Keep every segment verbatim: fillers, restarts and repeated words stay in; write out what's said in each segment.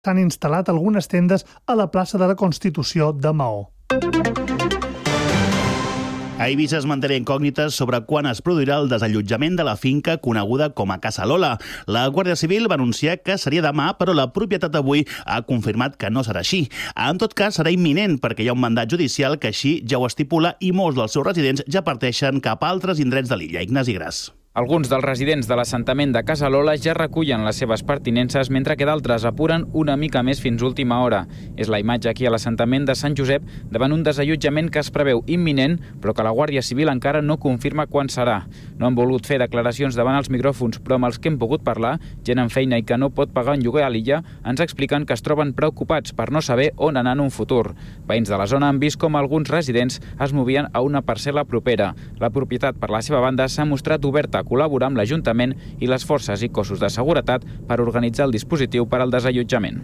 s'han instal·lat algunes tendes a la plaça de la Constitució de Maó. A Eivissa es manté incògnites sobre quan es produirà el desallotjament de la finca coneguda com a Casa Lola. La Guàrdia Civil va anunciar que seria demà, però la propietat avui ha confirmat que no serà així. En tot cas, serà imminent perquè hi ha un mandat judicial que així ja ho estipula i molts dels seus residents ja parteixen cap a altres indrets de l'illa. Ignasi Gras. Alguns dels residents de l'assentament de Casa Lola ja recullen les seves pertinences, mentre que d'altres apuren una mica més fins última hora. És la imatge aquí a l'assentament de Sant Josep davant un desallotjament que es preveu imminent, però que la Guàrdia Civil encara no confirma quan serà. No han volgut fer declaracions davant els micròfons, però amb els que hem pogut parlar, gent amb feina i que no pot pagar un lloguer a l'illa, ens expliquen que es troben preocupats per no saber on anar en un futur. Veïns de la zona han vist com alguns residents es movien a una parcel·la propera. La propietat, per la seva banda, s'ha mostrat oberta a col·laborar amb l'Ajuntament i les forces i cossos de seguretat per organitzar el dispositiu per al desallotjament.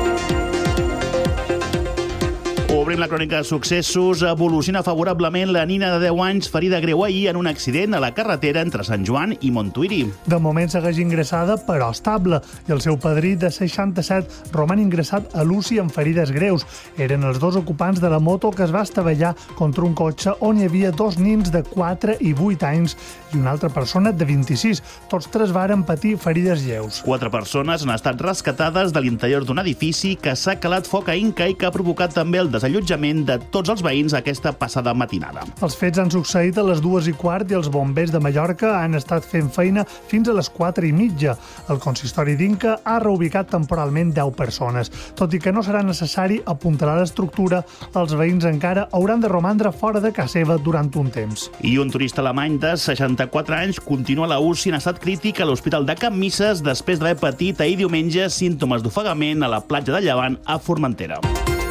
Obrim la crònica de successos. Evoluciona favorablement la nina de deu anys ferida greu ahir en un accident a la carretera entre Sant Joan i Montuïri. De moment segueix ingressada, però estable, i el seu padrí de seixanta-set roman ingressat a l'U C I amb ferides greus. Eren els dos ocupants de la moto que es va estavellar contra un cotxe on hi havia dos nins de quatre i vuit anys i una altra persona de vint-i-sis. Tots tres varen patir ferides lleus. Quatre persones han estat rescatades de l'interior d'un edifici que s'ha calat foc a Inca i que ha provocat també el desallotjament de tots els veïns aquesta passada matinada. Els fets han succeït a les dues i quart i els bombers de Mallorca han estat fent feina fins a les quatre i mitja. El consistori d'Inca ha reubicat temporalment deu persones. Tot i que no serà necessari apuntalar l'estructura, els veïns encara hauran de romandre fora de casa seva durant un temps. I un turista alemany de seixanta-quatre anys continua a la U C I en estat crític a l'Hospital de Can Misses després d'haver patit ahir diumenge símptomes d'ofegament a la platja de Llevant a Formentera.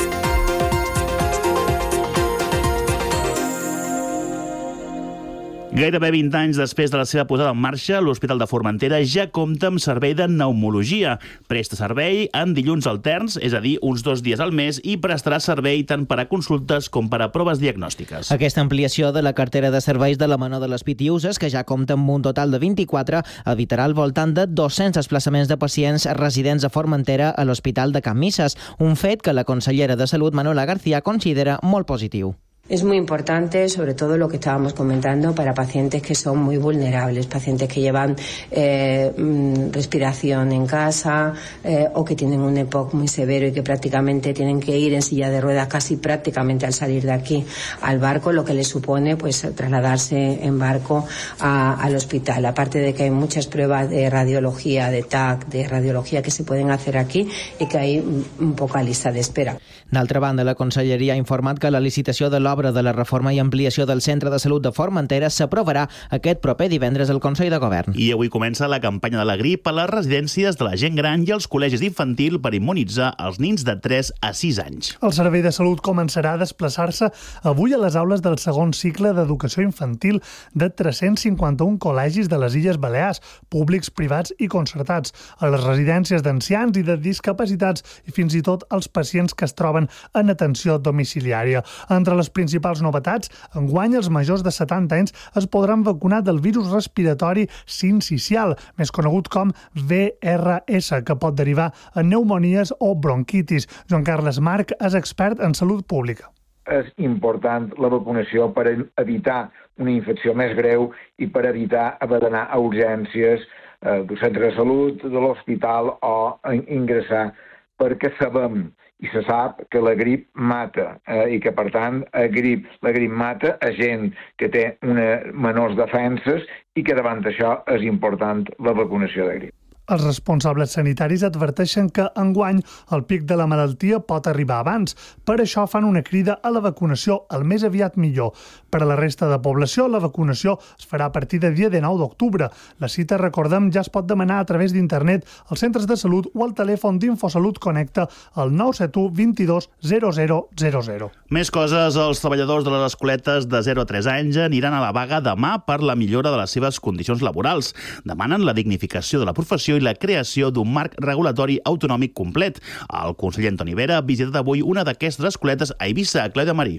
Gairebé vint anys després de la seva posada en marxa, l'Hospital de Formentera ja compta amb servei de pneumologia. Presta servei en dilluns alterns, és a dir, uns dos dies al mes, i prestarà servei tant per a consultes com per a proves diagnòstiques. Aquesta ampliació de la cartera de serveis de la mà de les Pitiuses, que ja compta amb un total de vint-i-quatre, evitarà al voltant de dos-cents desplaçaments de pacients residents a Formentera a l'Hospital de Can Misses, un fet que la consellera de Salut, Manuela García, considera molt positiu. Es muy importante, sobre todo lo que estábamos comentando, para pacientes que son muy vulnerables, pacientes que llevan eh, respiración en casa eh, o que tienen un E P O C muy severo y que prácticamente tienen que ir en silla de ruedas casi prácticamente al salir de aquí al barco, lo que les supone pues trasladarse en barco a, al hospital. Aparte de que hay muchas pruebas de radiología, de T A C, de radiología que se pueden hacer aquí y que hay un poca lista de espera. D'altra banda, la Conselleria ha informat que la licitació de l'obra de la reforma i ampliació del Centre de Salut de Formentera s'aprovarà aquest proper divendres al Consell de Govern. I avui comença la campanya de la grip a les residències de la gent gran i als col·legis d'infantil per immunitzar els nins de tres a sis anys. El Servei de Salut començarà a desplaçar-se avui a les aules del segon cicle d'educació infantil de tres-cents cinquanta-un col·legis de les Illes Balears, públics, privats i concertats, a les residències d'ancians i de discapacitats i fins i tot als pacients que es troben en atenció domiciliària. Entre les principals novetats, enguany els majors de setanta anys es podran vacunar del virus respiratori sincicial, més conegut com V R S, que pot derivar en pneumonies o bronquitis. Joan Carles Marc és expert en salut pública. És important la vacunació per evitar una infecció més greu i per evitar haver d'anar a urgències eh, del centre de salut, de l'hospital o ingressar, perquè sabem i se sap que la grip mata eh, i que, per tant, a grip, la grip mata a gent que té una menors defenses i que davant d'això és important la vacunació de grip. Els responsables sanitaris adverteixen que enguany el pic de la malaltia pot arribar abans. Per això fan una crida a la vacunació el més aviat millor. Per a la resta de població, la vacunació es farà a partir del dia dinou d'octubre. La cita, recordem, ja es pot demanar a través d'internet, als centres de salut o al telèfon d'Infosalut Connecta al nou set u vint-i-dos zero zero zero zero. Més coses, els treballadors de les escoletes de zero a tres anys aniran a la vaga demà per la millora de les seves condicions laborals. Demanen la dignificació de la professió i la creació d'un marc regulatori autonòmic complet. El conseller Antoni Vera ha visitat avui una d'aquestes escoletes a Eivissa, Clàudia Marí.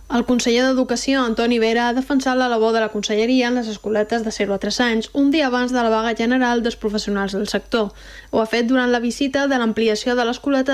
El conseller d'Educació, Antoni Vera, ha defensat la labor de la conselleria en les escoletes de zero a tres anys un dia abans de la vaga general dels professionals del sector. Ho ha fet durant la visita de l'ampliació de l'escoleta